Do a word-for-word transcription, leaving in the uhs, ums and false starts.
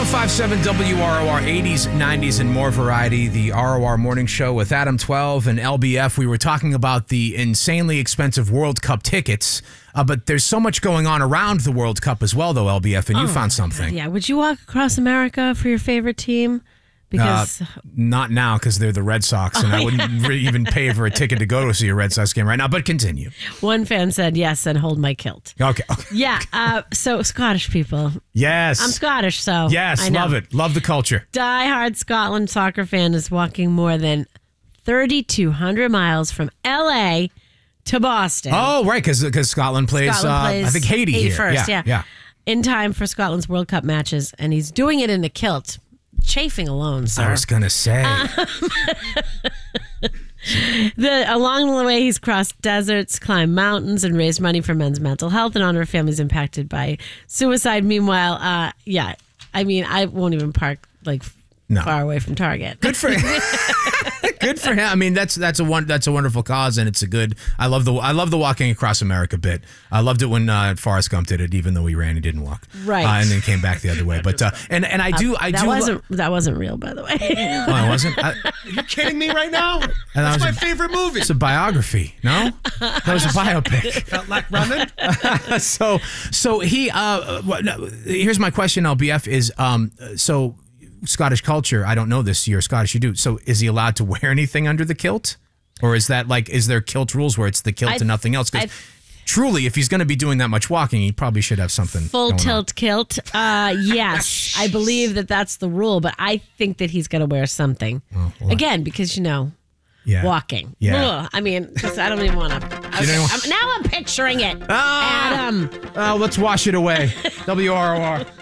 oh five seven W R O R, eighties, nineties, and more variety. The R O R Morning Show with Adam twelve and L B F. We were talking about the insanely expensive World Cup tickets, uh, but there's so much going on around the World Cup as well, though, L B F, and oh, you found something. Yeah. Would you walk across America for your favorite team? Because uh, not now, because they're the Red Sox, and oh, I wouldn't yeah. re- even pay for a ticket to go to see a Red Sox game right now. But continue. One fan said yes and hold my kilt. Okay. okay. Yeah. Uh, so Scottish people. Yes. I'm Scottish, so yes, I know. Love it. Love the culture. Die-hard Scotland soccer fan is walking more than thirty-two hundred miles from L A to Boston. Oh, right, because Scotland plays, Scotland uh, plays I think Haiti here. First, yeah, yeah. yeah. In time for Scotland's World Cup matches, and he's doing it in a kilt. Chafing alone, sir. I was going to say. Um, the Along the way, he's crossed deserts, climbed mountains, and raised money for men's mental health and honor families impacted by suicide. Meanwhile, uh, yeah, I mean, I won't even park like no. far away from Target. Good for him. Good for him. I mean, that's that's a one that's a wonderful cause, and it's a good. I love the I love the walking across America bit. I loved it when uh, Forrest Gump did it, even though he ran, he didn't walk, right, uh, and then came back the other way. But uh, and and I do uh, I that do. wasn't that wasn't real, by the way. Oh, it wasn't. I, Are you kidding me right now? That's my a, favorite movie. It's a biography. No, that was a biopic. Felt like running. so so he. Uh, here's my question, L B F is um so. Scottish culture, I don't know this, you're Scottish, you do. So is he allowed to wear anything under the kilt? Or is that like, is there kilt rules where it's the kilt I, and nothing else? Because truly, if he's going to be doing that much walking, he probably should have something Full going tilt on. kilt. Uh, yes, I believe that that's the rule, but I think that he's going to wear something. Oh, well, again, because, you know, yeah. walking. Yeah. Ugh, I mean, just, I don't even want to. Okay, want- now I'm picturing it. Ah, Adam. Oh, let's wash it away. W R O R.